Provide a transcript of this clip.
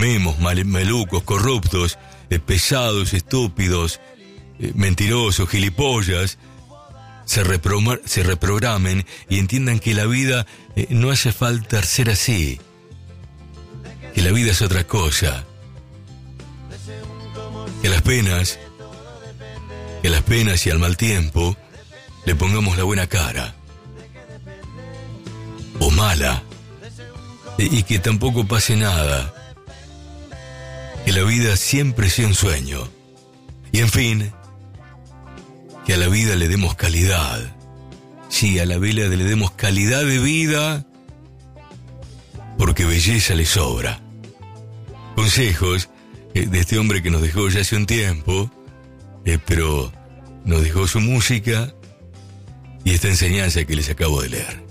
llamemos malucos, corruptos, pesados, estúpidos, mentirosos, gilipollas, se reprogramen y entiendan que la vida no hace falta ser así, que la vida es otra cosa, que a las penas y al mal tiempo le pongamos la buena cara, o mala, y que tampoco pase nada, que la vida siempre sea un sueño, y en fin, que a la vida le demos calidad. Sí, a la vida le demos calidad de vida, porque belleza le sobra. Consejos de este hombre que nos dejó ya hace un tiempo, pero nos dejó su música y esta enseñanza que les acabo de leer.